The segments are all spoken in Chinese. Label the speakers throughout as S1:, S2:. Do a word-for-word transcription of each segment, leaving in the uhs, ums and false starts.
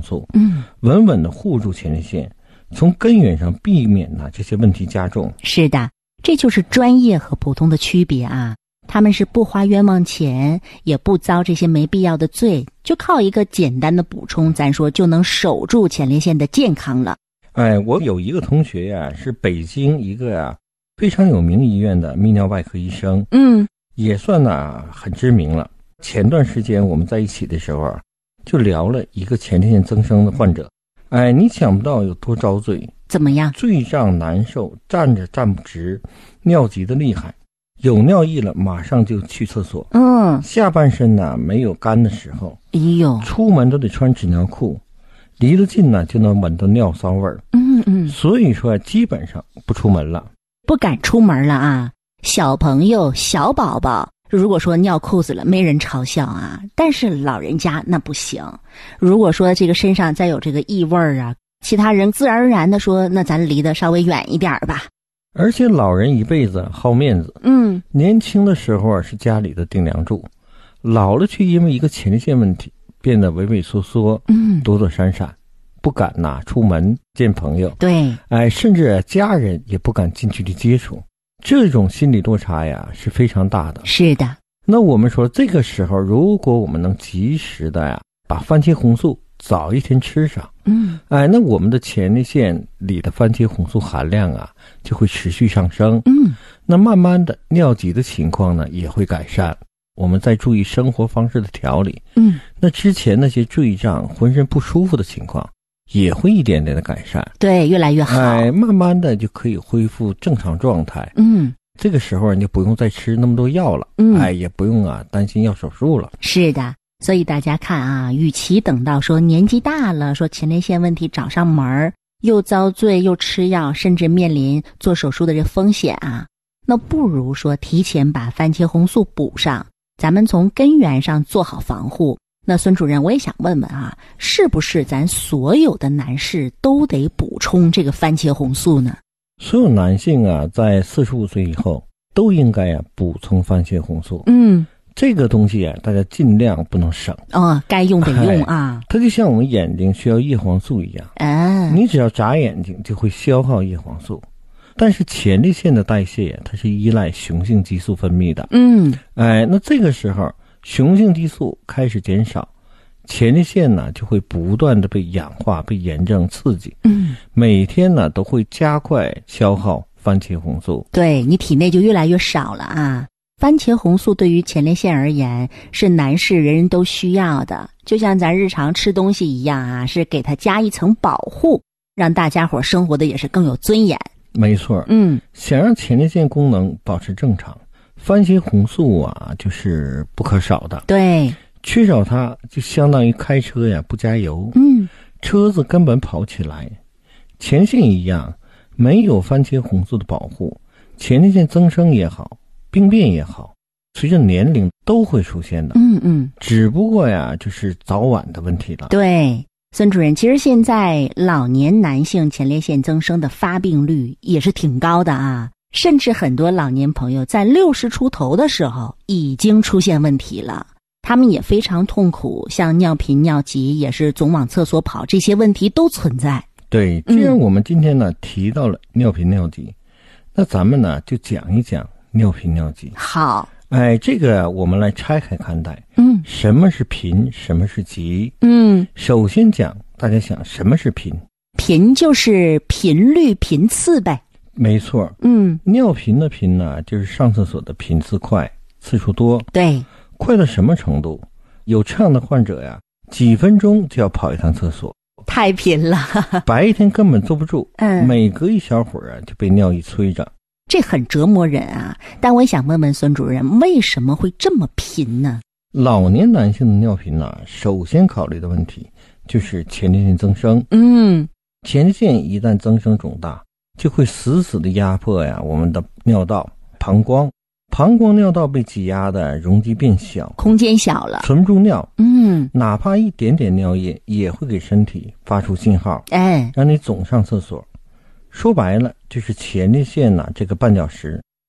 S1: 素，
S2: 嗯，
S1: 稳稳的护住前列腺，从根源上避免呢这些问题加重。
S2: 是的，这就是专业和普通的区别啊。他们是不花冤枉钱，也不遭这些没必要的罪，就靠一个简单的补充，咱说就能守住前列腺的健康了。
S1: 哎，我有一个同学呀，是北京一个呀非常有名医院的泌尿外科医生，
S2: 嗯，
S1: 也算呢很知名了。前段时间我们在一起的时候啊，就聊了一个前列腺增生的患者。哎，你想不到有多遭罪，
S2: 怎么样？
S1: 醉胀难受，站着站不直，尿急的厉害，有尿意了马上就去厕所。
S2: 嗯，
S1: 下半身呢没有干的时候，
S2: 哎呦，
S1: 出门都得穿纸尿裤，离得近呢就能闻到尿骚味儿。
S2: 嗯嗯，
S1: 所以说基本上不出门了，
S2: 不敢出门了啊。小朋友小宝宝如果说尿裤子了没人嘲笑啊，但是老人家那不行。如果说这个身上再有这个异味啊，其他人自然而然的说那咱离得稍微远一点吧。
S1: 而且老人一辈子好面子，
S2: 嗯，
S1: 年轻的时候是家里的顶梁柱，老了却因为一个前列腺问题变得畏畏缩缩，
S2: 嗯，
S1: 躲躲闪闪，不敢呐出门见朋友，
S2: 对，
S1: 哎，甚至家人也不敢近距离接触。这种心理落差呀是非常大的。
S2: 是的。
S1: 那我们说这个时候如果我们能及时的呀把番茄红素早一天吃上，
S2: 嗯，
S1: 哎，那我们的前列腺里的番茄红素含量啊就会持续上升，
S2: 嗯，
S1: 那慢慢的尿急的情况呢也会改善。我们再注意生活方式的调理，
S2: 嗯，
S1: 那之前那些坠胀浑身不舒服的情况也会一点点的改善，
S2: 对，越来越好，
S1: 哎，慢慢的就可以恢复正常状态。
S2: 嗯，
S1: 这个时候你就不用再吃那么多药了，
S2: 嗯，
S1: 哎，也不用啊担心要手术了。
S2: 是的，所以大家看啊，与其等到说年纪大了，说前列腺问题找上门，又遭罪又吃药，甚至面临做手术的这风险啊，那不如说提前把番茄红素补上，咱们从根源上做好防护。那孙主任，我也想问问啊，是不是咱所有的男士都得补充这个番茄红素呢？
S1: 所有男性啊，在四十五岁以后都应该啊补充番茄红素。
S2: 嗯，
S1: 这个东西啊，大家尽量不能省。
S2: 哦，该用得用啊。
S1: 哎，它就像我们眼睛需要叶黄素一样，
S2: 啊，
S1: 你只要眨眼睛就会消耗叶黄素。但是前列腺的代谢它是依赖雄性激素分泌的。
S2: 嗯，
S1: 哎，那这个时候雄性激素开始减少，前列腺呢就会不断的被氧化、被炎症刺激。
S2: 嗯，
S1: 每天呢都会加快消耗番茄红素。
S2: 对，你体内就越来越少了啊。番茄红素对于前列腺而言是男士人人都需要的，就像咱日常吃东西一样啊，是给它加一层保护，让大家伙生活的也是更有尊严。
S1: 没错，
S2: 嗯，
S1: 想让前列腺功能保持正常，番茄红素啊就是不可少的。
S2: 对，
S1: 缺少它就相当于开车呀不加油，
S2: 嗯，
S1: 车子根本跑不起来。前列腺一样，没有番茄红素的保护，前列腺增生也好，病变也好，随着年龄都会出现的。
S2: 嗯嗯，
S1: 只不过呀就是早晚的问题了。
S2: 对，孙主任，其实现在老年男性前列腺增生的发病率也是挺高的啊，甚至很多老年朋友在六十出头的时候已经出现问题了，他们也非常痛苦，像尿频尿急也是总往厕所跑，这些问题都存在。
S1: 对，既然我们今天呢、嗯、提到了尿频尿急，那咱们呢就讲一讲尿频尿急。
S2: 好，
S1: 哎，这个我们来拆开看待。
S2: 嗯，
S1: 什么是频，什么是急？
S2: 嗯，
S1: 首先讲，大家想什么是频？
S2: 频就是频率频次呗。
S1: 没错。
S2: 嗯，
S1: 尿频的频呢，就是上厕所的频次快，次数多。
S2: 对，
S1: 快到什么程度？有这样的患者呀，几分钟就要跑一趟厕所，
S2: 太频了，
S1: 白天根本坐不住。
S2: 嗯，
S1: 每隔一小会儿啊，就被尿意催着。
S2: 这很折磨人啊。但我想问问孙主任，为什么会这么频呢？
S1: 老年男性的尿频呢，首先考虑的问题就是前列腺增生。
S2: 嗯，
S1: 前列腺一旦增生肿大，就会死死的压迫呀我们的尿道、膀胱。膀胱尿道被挤压的容积变小，
S2: 空间小了，
S1: 存不住尿。
S2: 嗯，
S1: 哪怕一点点尿液也会给身体发出信号，
S2: 哎，
S1: 让你总上厕所。说白了就是前列腺呐、啊、这个绊脚石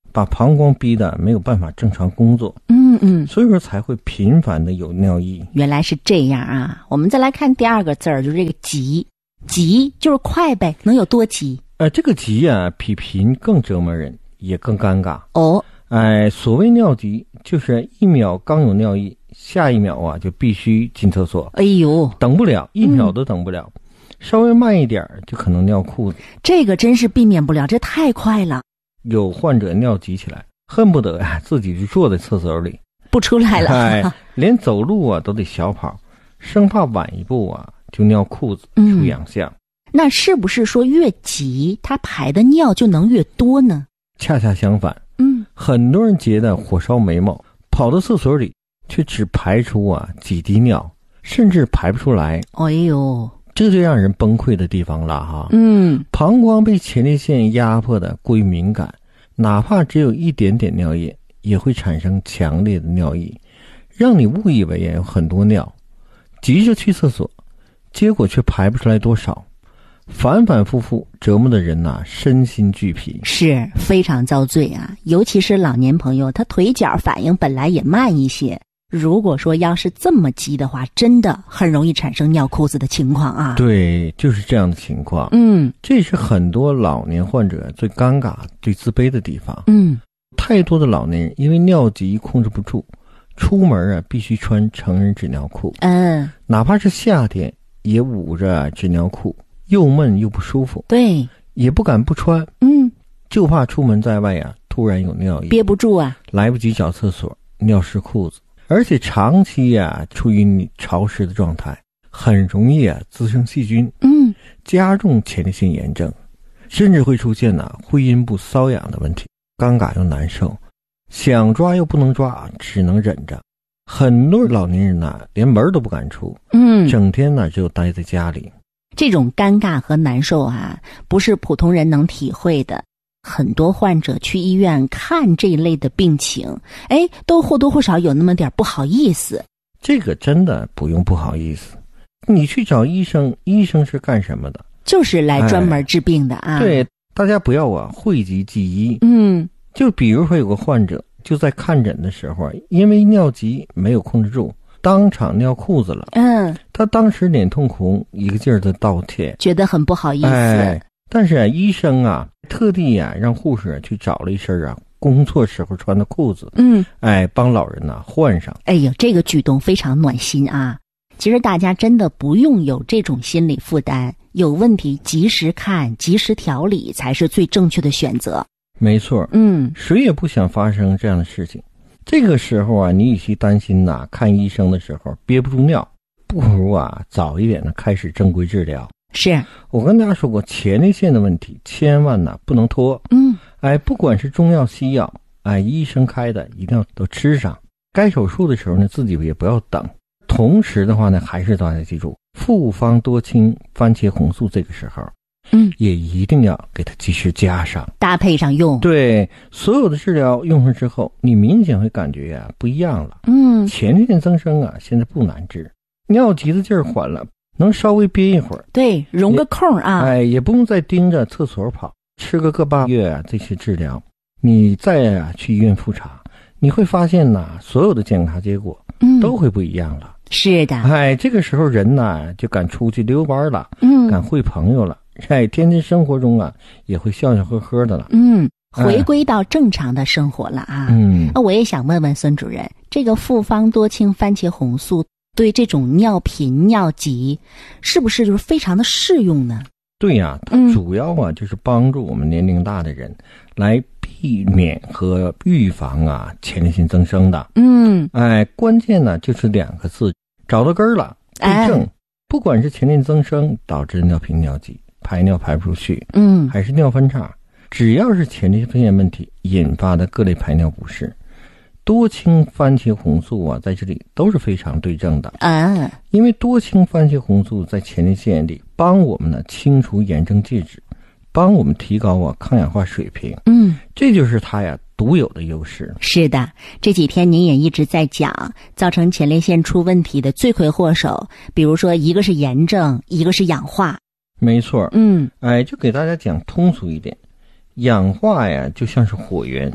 S1: 把膀胱逼得没有办法正常工作，
S2: 嗯嗯，
S1: 所以说才会频繁的有尿意。
S2: 原来是这样啊！我们再来看第二个字儿，就是这个急，急就是快呗，能有多急？
S1: 呃，这个急啊，比贫更折磨人，也更尴尬。
S2: 哦，
S1: 哎，所谓尿急，就是一秒刚有尿意，下一秒啊就必须进厕所。
S2: 哎呦，
S1: 等不了，一秒都等不了，嗯、稍微慢一点就可能尿裤子。
S2: 这个真是避免不了，这太快了。
S1: 有患者尿急起来，恨不得啊自己就坐在厕所里
S2: 不出来了，
S1: 哎，连走路啊都得小跑，生怕晚一步啊就尿裤子出洋相。嗯，
S2: 那是不是说越急，他排的尿就能越多呢？
S1: 恰恰相反，
S2: 嗯，
S1: 很多人觉得火烧眉毛，跑到厕所里却只排出啊几滴尿，甚至排不出来。
S2: 哎呦，
S1: 这就让人崩溃的地方了哈。
S2: 嗯，
S1: 膀胱被前列腺压迫的过于敏感，哪怕只有一点点尿液，也会产生强烈的尿意，让你误以为有很多尿，急着去厕所，结果却排不出来多少，反反复复折磨的人呐、啊，身心俱疲，
S2: 是非常遭罪啊！尤其是老年朋友，他腿脚反应本来也慢一些，如果说要是这么急的话，真的很容易产生尿裤子的情况啊。
S1: 对，就是这样的情况。
S2: 嗯，
S1: 这是很多老年患者最尴尬、最自卑的地方。
S2: 嗯，
S1: 太多的老年人因为尿急控制不住，出门啊必须穿成人纸尿裤。
S2: 嗯，
S1: 哪怕是夏天也捂着纸尿裤，又闷又不舒服。
S2: 对，
S1: 也不敢不穿。
S2: 嗯，
S1: 就怕出门在外呀、啊，突然有尿意，
S2: 憋不住啊，
S1: 来不及找厕所，尿湿裤子。而且长期呀、啊、处于你潮湿的状态，很容易啊滋生细菌，
S2: 嗯，
S1: 加重前列腺炎症，甚至会出现呐、啊、会阴部瘙痒的问题，尴尬又难受，想抓又不能抓，只能忍着。很多老年人呐、啊、连门都不敢出，
S2: 嗯，
S1: 整天呢只有待在家里。
S2: 这种尴尬和难受啊，不是普通人能体会的。很多患者去医院看这一类的病情，哎，都或多或少有那么点不好意思。
S1: 这个真的不用不好意思，你去找医生，医生是干什么的？
S2: 就是来专门治病的啊。
S1: 哎、对，大家不要啊讳疾忌医。
S2: 嗯，
S1: 就比如说有个患者就在看诊的时候，因为尿急没有控制住，当场尿裤子了。
S2: 嗯，
S1: 他当时脸通红，一个劲儿的道歉，
S2: 觉得很不好意思。
S1: 哎，但是啊，医生啊特地啊让护士去找了一身啊工作时候穿的裤子，
S2: 嗯，
S1: 哎，帮老人呐、啊、换上。
S2: 哎呦，这个举动非常暖心啊！其实大家真的不用有这种心理负担，有问题及时看，及时调理才是最正确的选择。
S1: 没错，
S2: 嗯，
S1: 谁也不想发生这样的事情。这个时候啊，你与其担心呐、啊，看医生的时候憋不住尿，不如啊早一点的开始正规治疗。
S2: 是
S1: 我跟大家说过，前列腺的问题千万呐不能拖。
S2: 嗯，
S1: 哎，不管是中药西药，哎，医生开的一定要都吃上。该手术的时候呢，自己也不要等。同时的话呢，还是大家记住，复方多清番茄红素这个时候，
S2: 嗯，
S1: 也一定要给它及时加上，
S2: 搭配上用。
S1: 对，所有的治疗用上之后，你明显会感觉呀、啊、不一样了。
S2: 嗯，
S1: 前列腺增生啊，现在不难治，尿急的劲儿缓了，能稍微憋一会儿，
S2: 对，容个空啊，
S1: 哎，也不用再盯着厕所跑，吃个个把月啊，这些治疗，你再啊去医院复查，你会发现呐，所有的检查结果
S2: 嗯，
S1: 都会不一样了。
S2: 是的，
S1: 哎，这个时候人呐就敢出去溜弯了，
S2: 嗯，
S1: 敢会朋友了，哎，天天生活中啊也会笑笑呵呵的了，
S2: 嗯，回归到正常的生活了啊。
S1: 嗯，
S2: 那我也想问问孙主任，这个复方多清番茄红素对这种尿频尿急是不是就是非常的适用呢？
S1: 对呀、啊，它主要啊、嗯、就是帮助我们年龄大的人来避免和预防啊前列腺增生的。
S2: 嗯，
S1: 哎，关键呢就是两个字，找到根儿了，对症。哎、不管是前列腺增生导致尿频尿急，排尿排不出去，
S2: 嗯，
S1: 还是尿分叉，只要是前列腺问题引发的各类排尿不适，多清番茄红素啊，在这里都是非常对症的
S2: 啊。因
S1: 为多清番茄红素在前列腺里帮我们呢清除炎症介质，帮我们提高啊抗氧化水平。
S2: 嗯，
S1: 这就是它呀独有的优势。
S2: 是的，这几天您也一直在讲，造成前列腺出问题的罪魁祸首，比如说一个是炎症，一个是氧化。
S1: 没错，
S2: 嗯，
S1: 哎，就给大家讲通俗一点，氧化呀就像是火源，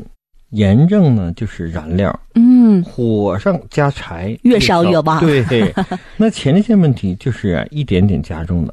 S1: 炎症呢就是燃料，
S2: 嗯，
S1: 火上加柴，
S2: 越烧越旺。
S1: 对，那前列腺问题就是、啊、一点点加重的，